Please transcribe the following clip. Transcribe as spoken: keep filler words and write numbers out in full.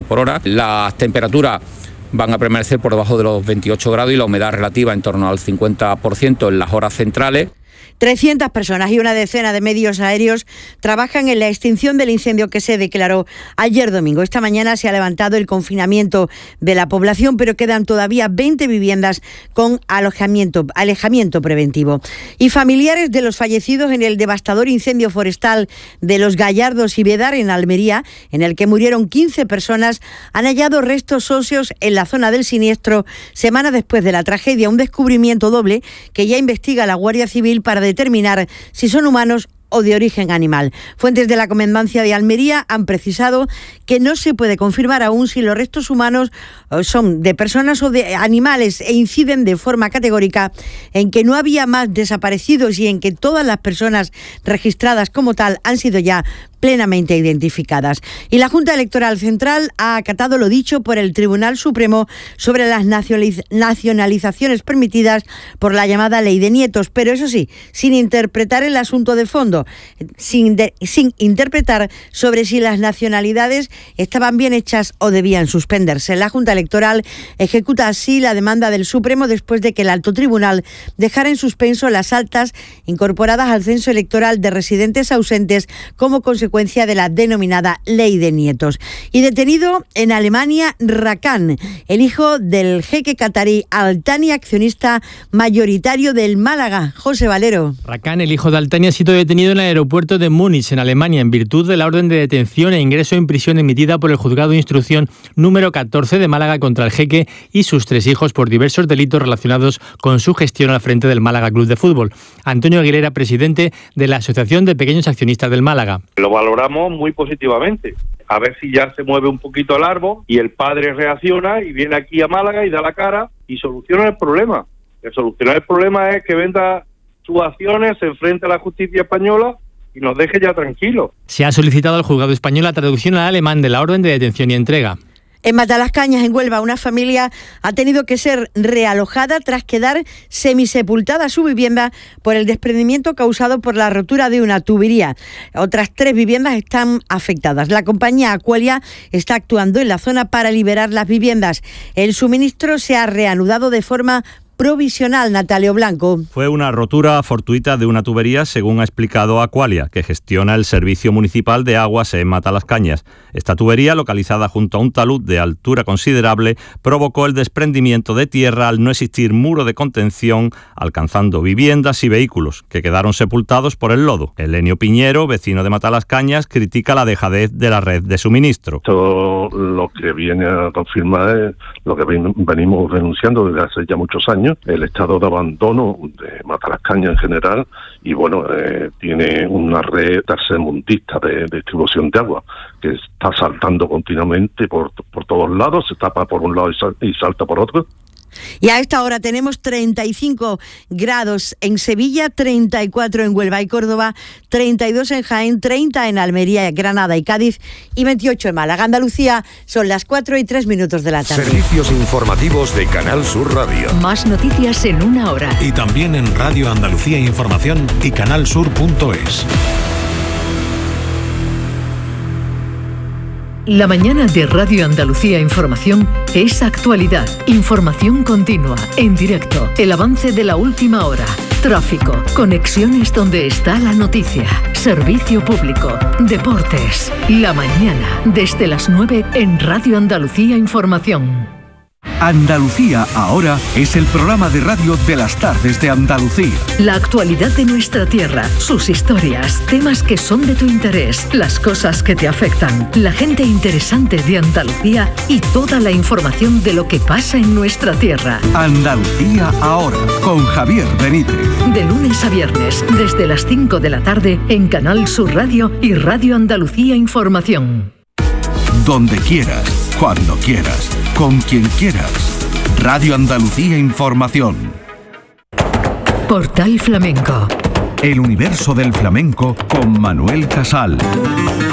por hora. Las temperaturas van a permanecer por debajo de los veintiocho grados y la humedad relativa en torno al cincuenta por ciento en las horas centrales. trescientas personas y una decena de medios aéreos trabajan en la extinción del incendio que se declaró ayer domingo. Esta mañana se ha levantado el confinamiento de la población, pero quedan todavía veinte viviendas con alojamiento, alejamiento preventivo. Y familiares de los fallecidos en el devastador incendio forestal de Los Gallardos y Vedar en Almería, en el que murieron quince personas, han hallado restos óseos en la zona del siniestro semanas después de la tragedia. Un descubrimiento doble que ya investiga la Guardia Civil para determinar si son humanos o de origen animal. Fuentes de la Comandancia de Almería han precisado que no se puede confirmar aún si los restos humanos son de personas o de animales e inciden de forma categórica en que no había más desaparecidos y en que todas las personas registradas como tal han sido ya plenamente identificadas. Y la Junta Electoral Central ha acatado lo dicho por el Tribunal Supremo sobre las nacionaliz- nacionalizaciones permitidas por la llamada Ley de Nietos, pero eso sí, sin interpretar el asunto de fondo, sin, de, sin interpretar sobre si las nacionalidades estaban bien hechas o debían suspenderse. La Junta Electoral ejecuta así la demanda del Supremo después de que el Alto Tribunal dejara en suspenso las altas incorporadas al censo electoral de residentes ausentes como consecuencia de la denominada Ley de Nietos. Y detenido en Alemania Rakan, el hijo del jeque catarí Al Thani, accionista mayoritario del Málaga. José Valero. Rakan, el hijo de Al Thani, ha sido detenido en el aeropuerto de Múnich, en Alemania, en virtud de la orden de detención e ingreso en prisión emitida por el Juzgado de Instrucción número catorce de Málaga contra el jeque y sus tres hijos por diversos delitos relacionados con su gestión al frente del Málaga Club de Fútbol. Antonio Aguilera, presidente de la Asociación de Pequeños Accionistas del Málaga. Lo valoramos muy positivamente. A ver si ya se mueve un poquito el árbol y el padre reacciona y viene aquí a Málaga y da la cara y soluciona el problema. El solucionar el problema es que venda sus acciones, se enfrente a la justicia española y nos deje ya tranquilos. Se ha solicitado al juzgado español la traducción al alemán de la orden de detención y entrega. En Matalascañas, en Huelva, una familia ha tenido que ser realojada tras quedar semisepultada su vivienda por el desprendimiento causado por la rotura de una tubería. Otras tres viviendas están afectadas. La compañía Aqualia está actuando en la zona para liberar las viviendas. El suministro se ha reanudado de forma provisional. Natalio Blanco. Fue una rotura fortuita de una tubería, según ha explicado Aqualia, que gestiona el Servicio Municipal de Aguas en Matalascañas. Esta tubería, localizada junto a un talud de altura considerable, provocó el desprendimiento de tierra al no existir muro de contención, alcanzando viviendas y vehículos, que quedaron sepultados por el lodo. Elenio Piñero, vecino de Matalascañas, critica la dejadez de la red de suministro. Esto lo que viene a confirmar es lo que venimos denunciando desde hace ya muchos años, el estado de abandono de Matalascañas en general, y bueno, eh, tiene una red tercermundista de, de distribución de agua que está saltando continuamente por, por todos lados, se tapa por un lado y, sal, y salta por otro. Y a esta hora tenemos treinta y cinco grados en Sevilla, treinta y cuatro en Huelva y Córdoba, treinta y dos en Jaén, treinta en Almería, Granada y Cádiz y veintiocho en Málaga. Andalucía, son las cuatro y tres minutos de la tarde. Servicios informativos de Canal Sur Radio. Más noticias en una hora. Y también en Radio Andalucía Información y canalsur punto es. La mañana de Radio Andalucía Información es actualidad, información continua, en directo, el avance de la última hora, tráfico, conexiones donde está la noticia, servicio público, deportes. La mañana, desde las nueve en Radio Andalucía Información. Andalucía ahora es el programa de radio de las tardes de Andalucía. La actualidad de nuestra tierra, sus historias, temas que son de tu interés, las cosas que te afectan, la gente interesante de Andalucía y toda la información de lo que pasa en nuestra tierra. Andalucía ahora, con Javier Benítez. De lunes a viernes, desde las cinco de la tarde en Canal Sur Radio y Radio Andalucía Información. Donde quieras, cuando quieras, con quien quieras. Radio Andalucía Información. Portal Flamenco. El universo del flamenco con Manuel Casal.